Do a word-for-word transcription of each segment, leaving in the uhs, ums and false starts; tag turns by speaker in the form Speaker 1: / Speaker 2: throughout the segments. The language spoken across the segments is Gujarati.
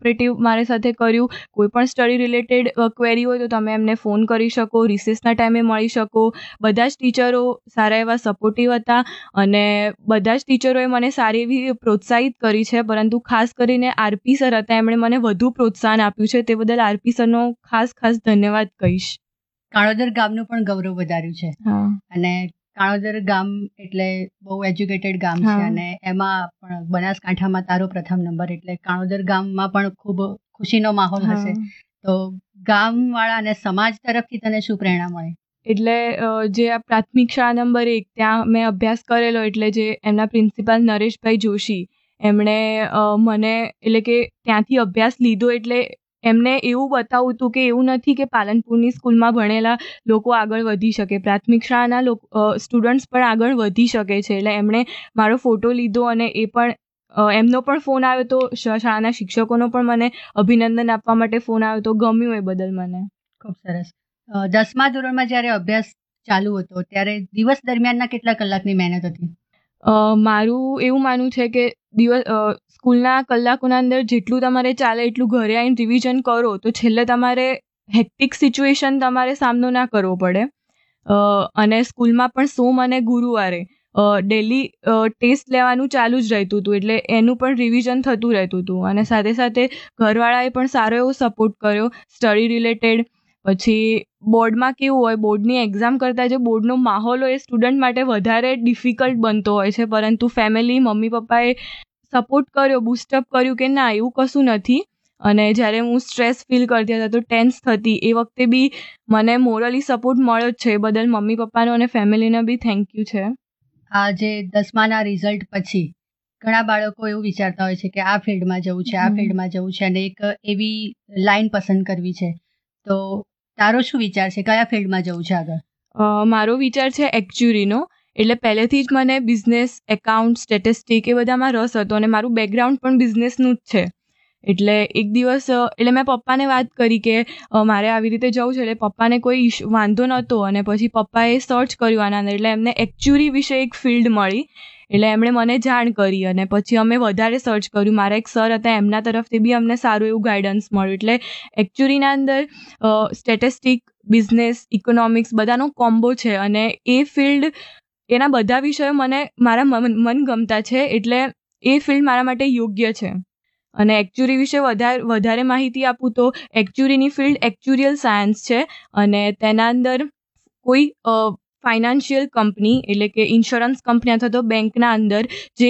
Speaker 1: કોઓપરેટિવ મારી સાથે કર્યું. કોઈ પણ સ્ટડી રિલેટેડ ક્વેરી હોય તો તમે એમને ફોન કરી શકો, રિસેસના ટાઈમે મળી શકો. બધા જ ટીચરો સારા એવા સપોર્ટિવ હતા અને બધા જ ટીચરોએ મને સારી એવી પ્રોત્સાહિત કરી છે. પરંતુ ખાસ કરીને આરપી સર હતા, એમણે મને વધુ પ્રોત્સાહન આપ્યું છે. તે બદલ આરપી સરનો ખાસ ખાસ ધન્યવાદ કહીશ.
Speaker 2: કાણોદર ગામનું પણ ગૌરવ વધાર્યું છે. અને કાણોદર ગામ એટલે બહુ એજ્યુકેટેડ ગામ છે અને એમાં પણ બનાસકાંઠામાં તારો પ્રથમ નંબર, એટલે કાણોદર ગામમાં પણ ખૂબ ખુશીનો માહોલ હશે. તો ગામવાળા અને સમાજ તરફથી તને શું પ્રેરણા મળે?
Speaker 1: એટલે જે આ પ્રાથમિક શાળા નંબર એક ત્યાં મેં અભ્યાસ કરેલો, એટલે જે એમના પ્રિન્સિપાલ નરેશભાઈ જોશી, એમણે મને એટલે કે ત્યાંથી અભ્યાસ લીધો, એટલે એમને એવું બતાવું હતું કે એવું નથી કે પાલનપુરની સ્કૂલમાં ભણેલા લોકો આગળ વધી શકે, પ્રાથમિક શાળાના લોકો સ્ટુડન્ટ્સ પણ આગળ વધી શકે છે. એટલે એમણે મારો ફોટો લીધો અને એ પણ એમનો પણ ફોન આવ્યો તો, શાળાના શિક્ષકોનો પણ મને અભિનંદન આપવા માટે ફોન આવ્યો તો, ગમ્યું એ બદલ મને.
Speaker 2: ખૂબ સરસ. દસમા ધોરણમાં જ્યારે અભ્યાસ ચાલુ હતો ત્યારે દિવસ દરમિયાનના કેટલા કલાકની મહેનત હતી?
Speaker 1: મારું એવું માનવું છે કે દિવસ સ્કૂલના કલાકોના અંદર જેટલું તમારે ચાલે એટલું ઘરે આવીને રિવિઝન કરો તો છેલ્લે તમારે હેક્ટિક સિચ્યુએશન તમારે સામનો ના કરવો પડે. અને સ્કૂલમાં પણ સોમ અને ગુરુવારે ડેલી ટેસ્ટ લેવાનું ચાલુ જ રહેતું હતું, એટલે એનું પણ રિવિઝન થતું રહેતું હતું. અને સાથે સાથે ઘરવાળાએ પણ સારો એવો સપોર્ટ કર્યો સ્ટડી રિલેટેડ. પછી બોર્ડમાં કેવું હોય, બોર્ડની એક્ઝામ કરતાં જે બોર્ડનો માહોલ હોય એ સ્ટુડન્ટ માટે વધારે ડિફિકલ્ટ બનતો હોય છે, પરંતુ ફેમિલી મમ્મી પપ્પાએ સપોર્ટ કર્યો, બૂસ્ટઅપ કર્યું કે ના એવું કશું નથી. અને જ્યારે હું સ્ટ્રેસ ફીલ કરતી હતી તો ટેન્સ થતી, એ વખતે બી મને મોરલી સપોર્ટ મળ્યો જ છે. એ બદલ મમ્મી પપ્પાનો અને ફેમિલીને બી થેન્ક યુ છે.
Speaker 2: આ જે દસમાના રિઝલ્ટ પછી ઘણા બાળકો એવું વિચારતા હોય છે કે આ ફિલ્ડમાં જવું છે, આ ફિલ્ડમાં જવું છે અને એક એવી લાઈન પસંદ કરવી છે, તો તારો શું વિચાર છે, કયા ફિલ્ડમાં જવું છે આગળ?
Speaker 1: મારો વિચાર છે એકચ્યુરીનો. એટલે પહેલેથી જ મને બિઝનેસ, એકાઉન્ટ, સ્ટેટિસ્ટિક એ બધામાં રસ હતો અને મારું બેકગ્રાઉન્ડ પણ બિઝનેસનું જ છે. એટલે એક દિવસ એટલે મેં પપ્પાને વાત કરી કે મારે આવી રીતે જવું છે, એટલે પપ્પાને કોઈ વાંધો નહોતો. અને પછી પપ્પાએ સર્ચ કર્યું આના અંદર, એટલે એમને એકચ્યુરી વિશે એક ફિલ્ડ મળી, એટલે એમણે મને જાણ કરી. અને પછી અમે વધારે સર્ચ કર્યું. મારા એક સર હતા, એમના તરફથી બી અમને સારું એવું ગાઈડન્સ મળ્યું. એટલે એકચ્યુરીના અંદર સ્ટેટિસ્ટિક, બિઝનેસ, ઇકોનોમિક્સ બધાનો કોમ્બો છે અને એ ફિલ્ડ, એના બધા વિષયો મને મારા મનગમતા છે, એટલે એ ફિલ્ડ મારા માટે યોગ્ય છે. અને એકચ્યુરી વિશે વધારે વધારે માહિતી આપું તો એકચ્યુરીની ફિલ્ડ એકચ્યુરિયલ સાયન્સ છે અને તેના અંદર કોઈ ફાઇનાન્શિયલ કંપની એટલે કે ઇન્સ્યોરન્સ કંપની અથવા તો બેંકના અંદર જે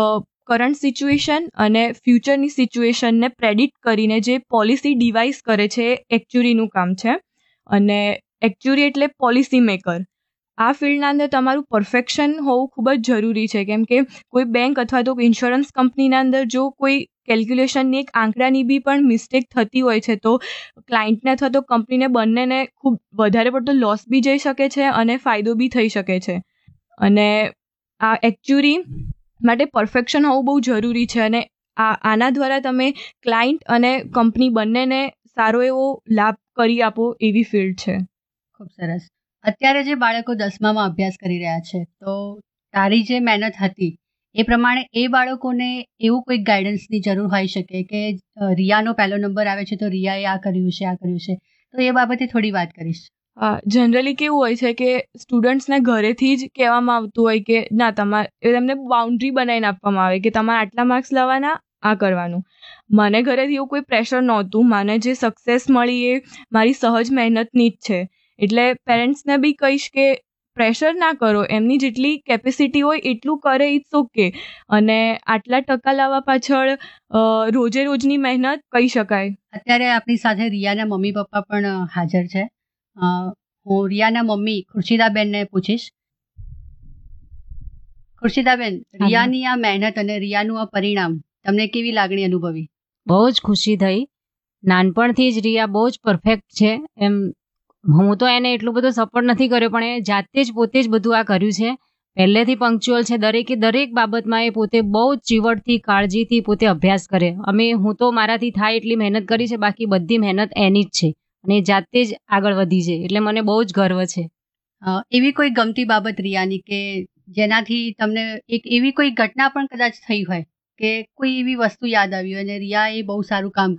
Speaker 1: કરંટ સિચ્યુએશન અને ફ્યુચરની સિચ્યુએશનને પ્રેડિક્ટ કરીને જે પોલિસી ડિવાઇસ કરે છે, એ એકચ્યુરીનું કામ છે. અને એકચ્યુરી એટલે પોલિસી મેકર. આ ફિલ્ડના અંદર તમારું પરફેક્શન હોવું ખૂબ જ જરૂરી છે, કેમ કે કોઈ બેંક અથવા તો ઇન્સ્યોરન્સ કંપનીના અંદર જો કોઈ કેલ્ક્યુલેશનની એક આંકડાની બી પણ મિસ્ટેક થતી હોય છે તો ક્લાયન્ટને અથવા તો કંપનીને બંનેને ખૂબ વધારે પડતો લોસ બી જઈ શકે છે અને ફાયદો બી થઈ શકે છે. અને આ એકચ્યુરી માટે પરફેક્શન હોવું બહુ જરૂરી છે અને આ આના દ્વારા તમે ક્લાયન્ટ અને કંપની બંનેને સારો એવો લાભ કરી આપો એવી ફિલ્ડ છે.
Speaker 2: ખૂબ સરસ. અત્યારે જે બાળકો દસમામાં અભ્યાસ કરી રહ્યા છે, તો તારી જે મહેનત હતી એ પ્રમાણે એ બાળકોને એવું કોઈક ગાઈડન્સની જરૂર હોઈ શકે કે રિયાનો પહેલો નંબર આવે છે તો રિયાએ આ કર્યું છે, આ કર્યું છે, તો એ બાબતે થોડી વાત કરીશ.
Speaker 1: જનરલી કેવું હોય છે કે સ્ટુડન્ટ્સને ઘરેથી જ કહેવામાં આવતું હોય કે ના, તમારે એમને બાઉન્ડ્રી બનાવીને આપવામાં આવે કે તમારે આટલા માર્ક્સ લાવવાના, આ કરવાનું. મને ઘરેથી એવું કોઈ પ્રેશર નહોતું. મને જે સક્સેસ મળી એ મારી સહજ મહેનતની જ છે. એટલે પેરેન્ટ્સને બી કહીશ કે પ્રેશર ના કરો, એમની જેટલી કેપેસિટી હોય એટલું કરે, ઇટ્સ ઓકે. અને આટલા ટકા લાવવા પાછળ રોજે રોજની મહેનત કહી શકાય.
Speaker 2: અત્યારે આપણી સાથે રિયાના મમ્મી પપ્પા પણ હાજર છે. હું રિયાના મમ્મી ખુરશીદાબેનને પૂછીશ. ખુરશીદાબેન, રિયાની આ મહેનત અને રિયાનું આ પરિણામ તમને કેવી લાગણી અનુભવી?
Speaker 3: બહુ જ ખુશી થઈ. નાનપણથી જ રિયા બહુ જ પરફેક્ટ છે. એમ હું તો એને એટલું બધો સપોર્ટ નથી કર્યો, પણ એ જાતે જ પોતે જ બધું આ કર્યું છે. પહેલેથી પંક્ચ્યુઅલ છે, દરેકે દરેક બાબતમાં એ પોતે બહુ જ ચીવટથી, કાળજીથી પોતે અભ્યાસ કરે. અમે હું તો મારાથી થાય એટલી મહેનત કરી છે, બાકી બધી મહેનત એની જ છે અને એ જાતે જ આગળ વધી છે, એટલે મને બહુ જ ગર્વ છે.
Speaker 2: એવી કોઈ ગમતી બાબત રિયાની કે જેનાથી તમને એક એવી કોઈ ઘટના પણ કદાચ થઈ હોય કે કોઈ એવી વસ્તુ યાદ આવી હોય અને રિયાએ બહુ સારું કામ